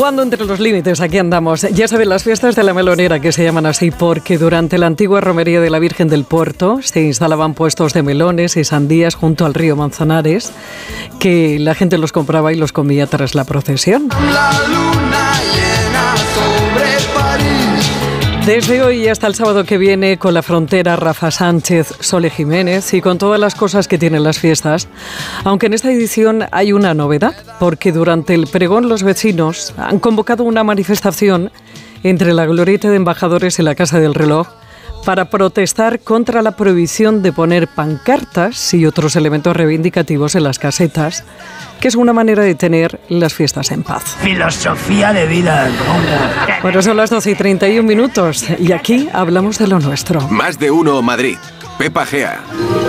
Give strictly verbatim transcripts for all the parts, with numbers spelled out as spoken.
Rodando entre los límites, aquí andamos. Ya saben, las fiestas de la melonera, que se llaman así porque durante la antigua romería de la Virgen del Puerto se instalaban puestos de melones y sandías junto al río Manzanares, que la gente los compraba y los comía tras la procesión. La luna llena sobre París. Desde hoy hasta el sábado que viene, con la frontera, Rafa Sánchez, Sole Jiménez y con todas las cosas que tienen las fiestas. Aunque en esta edición hay una novedad, porque durante el pregón los vecinos han convocado una manifestación entre la glorieta de embajadores y la Casa del Reloj para protestar contra la prohibición de poner pancartas y otros elementos reivindicativos en las casetas, que es una manera de tener las fiestas en paz. Filosofía de vida. Bueno, son las doce y treinta y un minutos y aquí hablamos de lo nuestro. Más de uno Madrid. Pepa Gea.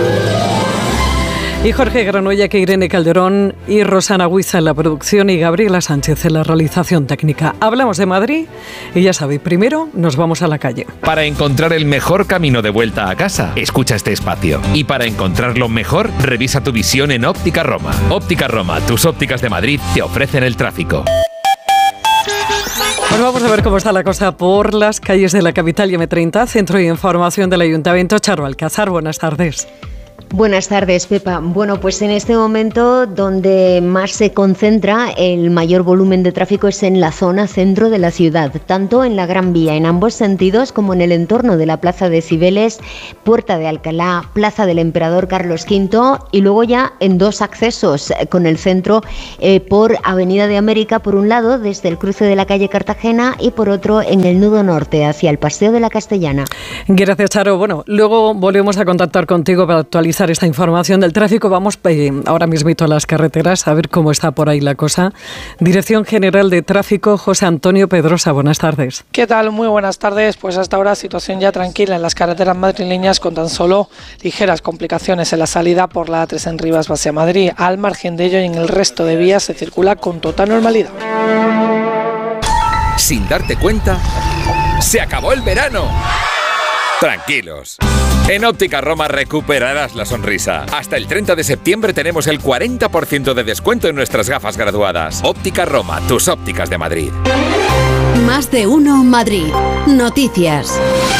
Y Jorge Granolla, que Irene Calderón y Rosana Huiza en la producción y Gabriela Sánchez en la realización técnica. Hablamos de Madrid y ya sabéis, primero nos vamos a la calle. Para encontrar el mejor camino de vuelta a casa, escucha este espacio. Y para encontrarlo mejor, revisa tu visión en Óptica Roma. Óptica Roma, tus ópticas de Madrid te ofrecen el tráfico. Pues vamos a ver cómo está la cosa por las calles de la capital y eme treinta, Centro de Información del Ayuntamiento. Charo Alcázar, buenas tardes. Buenas tardes, Pepa. Bueno, pues en este momento donde más se concentra el mayor volumen de tráfico es en la zona centro de la ciudad, tanto en la Gran Vía en ambos sentidos como en el entorno de la Plaza de Cibeles, Puerta de Alcalá, Plaza del Emperador Carlos quinto y luego ya en dos accesos con el centro eh, por Avenida de América, por un lado desde el cruce de la calle Cartagena y por otro en el nudo norte hacia el Paseo de la Castellana. Gracias, Charo. Bueno, luego volvemos a contactar contigo para actualizar esta información del tráfico. Vamos eh, ahora mismito a las carreteras a ver cómo está por ahí la cosa. Dirección General de Tráfico, José Antonio Pedrosa, buenas tardes. ¿Qué tal? Muy buenas tardes. Pues hasta ahora situación ya tranquila en las carreteras madrileñas con tan solo ligeras complicaciones en la salida por la A tres en Rivas hacia Madrid. Al margen de ello y en el resto de vías se circula con total normalidad. Sin darte cuenta, se acabó el verano. Tranquilos. En Óptica Roma recuperarás la sonrisa. Hasta el treinta de septiembre tenemos el cuarenta por ciento de descuento en nuestras gafas graduadas. Óptica Roma, tus ópticas de Madrid. Más de uno Madrid. Noticias.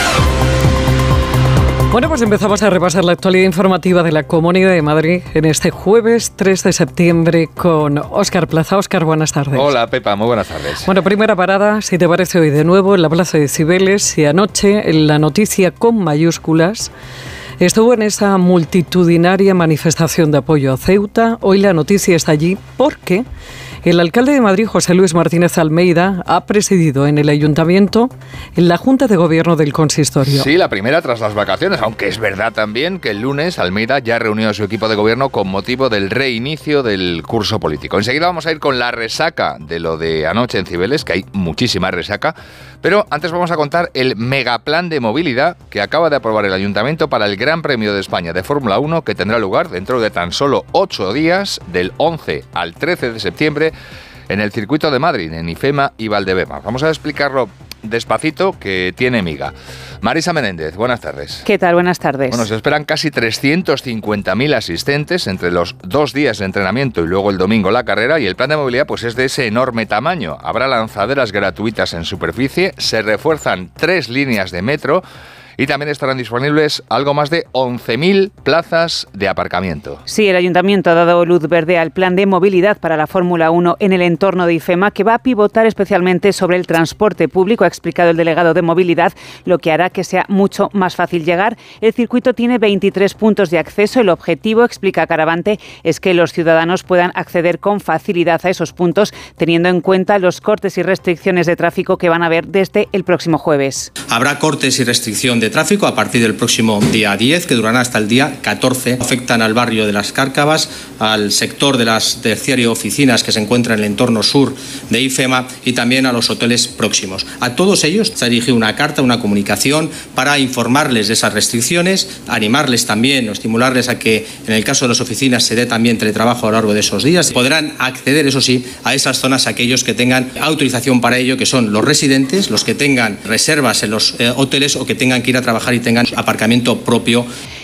Bueno, pues empezamos a repasar la actualidad informativa de la Comunidad de Madrid en este jueves tres de septiembre con Óscar Plaza. Óscar, buenas tardes. Hola, Pepa, muy buenas tardes. Bueno, primera parada, si te parece, hoy de nuevo en la Plaza de Cibeles, y anoche en la noticia con mayúsculas estuvo en esa multitudinaria manifestación de apoyo a Ceuta. Hoy la noticia está allí porque el alcalde de Madrid, José Luis Martínez Almeida, ha presidido en el Ayuntamiento en la Junta de Gobierno del Consistorio. Sí, la primera tras las vacaciones, aunque es verdad también que el lunes Almeida ya reunió a su equipo de gobierno con motivo del reinicio del curso político. Enseguida vamos a ir con la resaca de lo de anoche en Cibeles, que hay muchísima resaca, pero antes vamos a contar el megaplan de movilidad que acaba de aprobar el Ayuntamiento para el Gran Premio de España de Fórmula uno, que tendrá lugar dentro de tan solo ocho días, del once al trece de septiembre, en el circuito de Madrid, en IFEMA y Valdebebas. Vamos a explicarlo despacito, que tiene miga. Marisa Menéndez, buenas tardes. ¿Qué tal? Buenas tardes. Bueno, se esperan casi trescientos cincuenta mil asistentes entre los dos días de entrenamiento y luego el domingo la carrera, y el plan de movilidad pues es de ese enorme tamaño. Habrá lanzaderas gratuitas en superficie, se refuerzan tres líneas de metro y también estarán disponibles algo más de once mil plazas de aparcamiento. Sí, el Ayuntamiento ha dado luz verde al plan de movilidad para la Fórmula uno en el entorno de IFEMA, que va a pivotar especialmente sobre el transporte público, ha explicado el delegado de movilidad, lo que hará que sea mucho más fácil llegar. El circuito tiene veintitrés puntos de acceso. El objetivo, explica Caravante, es que los ciudadanos puedan acceder con facilidad a esos puntos, teniendo en cuenta los cortes y restricciones de tráfico que van a haber desde el próximo jueves. Habrá cortes y restricción de tráfico a partir del próximo día diez, que durará hasta el día catorce. Afectan al barrio de Las Cárcavas, al sector de las terciario oficinas que se encuentra en el entorno sur de IFEMA y también a los hoteles próximos. A todos ellos se ha dirigido una carta, una comunicación para informarles de esas restricciones, animarles también o estimularles a que en el caso de las oficinas se dé también teletrabajo a lo largo de esos días. Podrán acceder, eso sí, a esas zonas aquellos que tengan autorización para ello, que son los residentes, los que tengan reservas en los eh, hoteles o que tengan que ir a trabajar y tengan aparcamiento propio.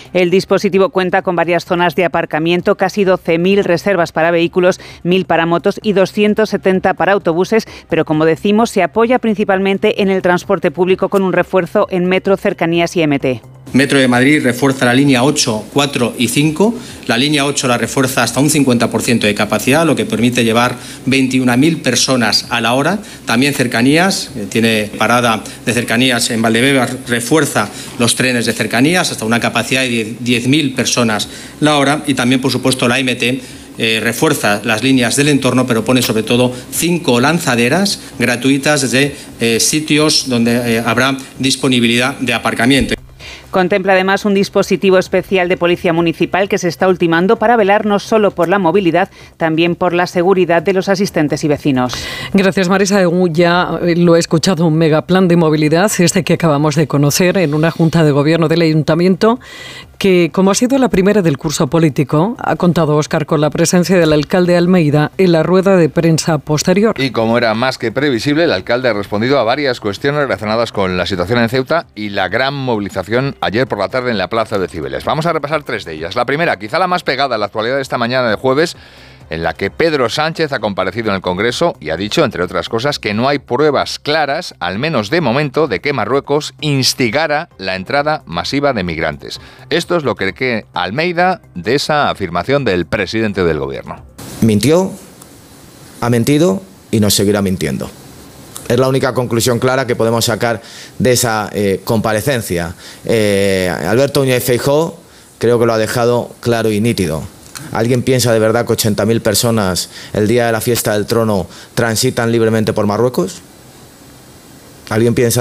El dispositivo cuenta con varias zonas de aparcamiento, casi doce mil reservas para vehículos, mil para motos y doscientos setenta para autobuses, pero como decimos, se apoya principalmente en el transporte público con un refuerzo en metro, cercanías y M T. Metro de Madrid refuerza la línea ocho, cuatro y cinco. La línea ocho la refuerza hasta un cincuenta por ciento de capacidad, lo que permite llevar veintiuna mil personas a la hora. También cercanías, tiene parada de cercanías en Valdebebas, refuerza los trenes de cercanías hasta una capacidad de diez mil personas la hora. Y también, por supuesto, la M T eh, refuerza las líneas del entorno, pero pone sobre todo cinco lanzaderas gratuitas desde eh, sitios donde eh, habrá disponibilidad de aparcamiento. Contempla además un dispositivo especial de policía municipal que se está ultimando para velar no solo por la movilidad, también por la seguridad de los asistentes y vecinos. Gracias, Marisa. Ya lo he escuchado, un megaplan de movilidad, este que acabamos de conocer en una junta de gobierno del Ayuntamiento, que, como ha sido la primera del curso político, ha contado Óscar con la presencia del alcalde Almeida en la rueda de prensa posterior. Y como era más que previsible, el alcalde ha respondido a varias cuestiones relacionadas con la situación en Ceuta y la gran movilización ayer por la tarde en la plaza de Cibeles. Vamos a repasar tres de ellas. La primera, quizá la más pegada a la actualidad de esta mañana de jueves, en la que Pedro Sánchez ha comparecido en el Congreso y ha dicho, entre otras cosas, que no hay pruebas claras, al menos de momento, de que Marruecos instigara la entrada masiva de migrantes. Esto es lo que cree Almeida de esa afirmación del presidente del Gobierno. Mintió, ha mentido y nos seguirá mintiendo. Es la única conclusión clara que podemos sacar de esa eh, comparecencia. Eh, Alberto Núñez Feijóo creo que lo ha dejado claro y nítido. ¿Alguien piensa de verdad que ochenta mil personas el día de la fiesta del trono transitan libremente por Marruecos? ¿Alguien piensa